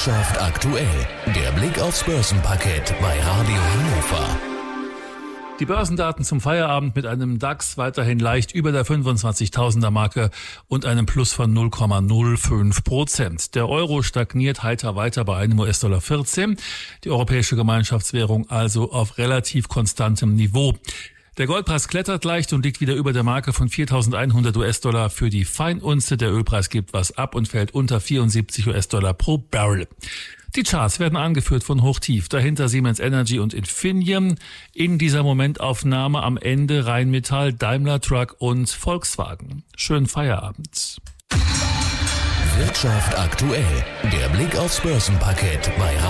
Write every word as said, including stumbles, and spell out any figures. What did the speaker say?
Wirtschaft aktuell. Der Blick aufs Börsenparkett bei Radio Hannover. Die Börsendaten zum Feierabend mit einem DAX weiterhin leicht über der fünfundzwanzigtausender Marke und einem Plus von null Komma null fünf Prozent. Der Euro stagniert heiter weiter bei einem U S-Dollar vierzehn. Die europäische Gemeinschaftswährung also auf relativ konstantem Niveau. Der Goldpreis klettert leicht und liegt wieder über der Marke von viertausendeinhundert U S-Dollar für die Feinunze. Der Ölpreis gibt was ab und fällt unter vierundsiebzig U S-Dollar pro Barrel. Die Charts werden angeführt von Hochtief. Dahinter Siemens Energy und Infineon. In dieser Momentaufnahme am Ende Rheinmetall, Daimler Truck und Volkswagen. Schönen Feierabend. Wirtschaft aktuell. Der Blick aufs Börsenparkett bei